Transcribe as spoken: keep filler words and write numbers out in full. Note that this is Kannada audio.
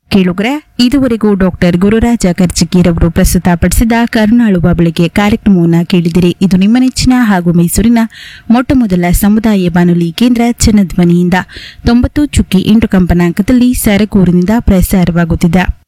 ಕೇಳುಗರೆ, ಇದುವರೆಗೂ ಡಾಕ್ಟರ್ ಗುರುರಾಜ ಕರ್ಜಗಿರವರು ಪ್ರಸ್ತುತಪಡಿಸಿದ ಕರುಣಾಳುವ ಬೆಳಗ್ಗೆ ಕಾರ್ಯಕ್ರಮವನ್ನು ಕೇಳಿದಿರಿ. ಇದು ನಿಮ್ಮ ನೆಚ್ಚಿನ ಹಾಗೂ ಮೈಸೂರಿನ ಮೊಟ್ಟ ಮೊದಲ ಸಮುದಾಯ ಬಾನುಲಿ ಕೇಂದ್ರ ಜನಧ್ವನಿಯಿಂದ ತೊಂಬತ್ತು ಚುಕ್ಕಿ ಎಂಟು ಕಂಪನಾಂಕದಲ್ಲಿ ಸರಗೂರಿನಿಂದ ಪ್ರಸಾರವಾಗುತ್ತಿದೆ.